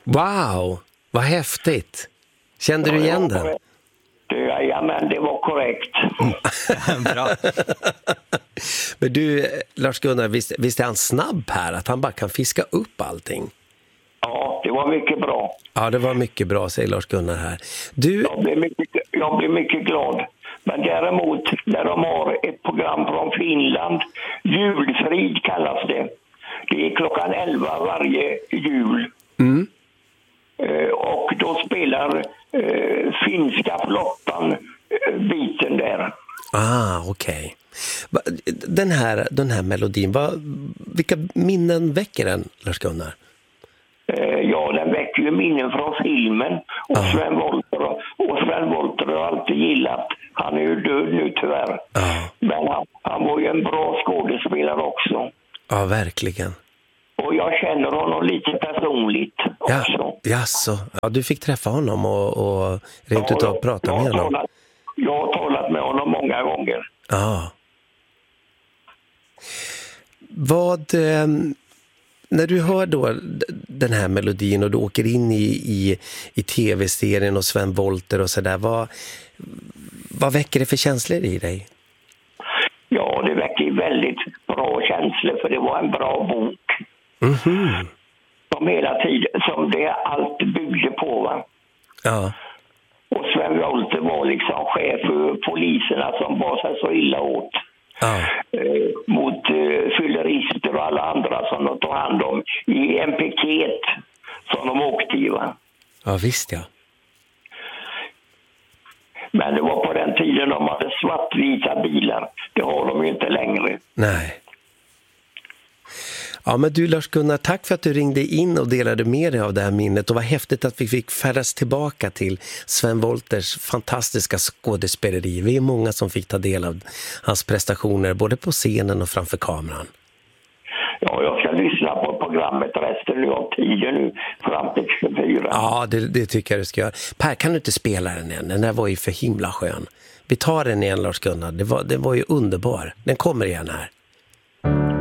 Wow, vad häftigt. Kände du igen den? Ja, men det var korrekt. Bra. Men du, Lars-Gunnar, visst är han snabb här? Att han bara kan fiska upp allting? Ja, det var mycket bra. Ja, det var mycket bra, säger Lars-Gunnar här. Du... Jag blir mycket glad. Men däremot, när de har ett program från Finland, Julfrid kallas det. Det är klockan 11 varje jul. Mm. Och då spelar finska flottan biten där. Okej. Den här melodin, vilka minnen väcker den, Lars-Gunnar? Ja, den väcker ju minnen från filmen. Och Sven Wollter har alltid gillat. Han är ju död nu tyvärr. Men han var ju en bra skådespelare också. Ja, verkligen. Och jag känner honom lite personligt också. Jaså. Ja, du fick träffa honom och rent utav prata med honom. Jag har talat med honom många gånger. Ja. När du hör då den här melodin och du åker in i tv-serien och Sven Wollter och sådär, vad väcker det för känslor i dig? Ja, det väcker väldigt bra känslor, för det var en bra bok. Mm-hmm. Som hela tiden, som det allt byggde på, va? Ja. Och Sven Wollter var liksom chef för poliserna som var sig så illa åt. Mot fyllerister och alla andra som de tog hand om i en piket som de åkte i, va? Ja, visst, ja. Men det var på den tiden de hade svartvita bilar. Det har de ju inte längre. Nej. Ja, men du, Lars-Gunnar, tack för att du ringde in och delade med dig av det här minnet. Och vad häftigt att vi fick färdas tillbaka till Sven Wollters fantastiska skådespeleri. Vi är många som fick ta del av hans prestationer både på scenen och framför kameran. Ja, jag ska lyssna på programmet resten av tiden nu fram till 24. Ja, det tycker jag du ska göra. Per, kan du inte spela den än? Den där var ju för himla skön. Vi tar den igen, Lars-Gunnar. Det var ju underbar. Den kommer igen här.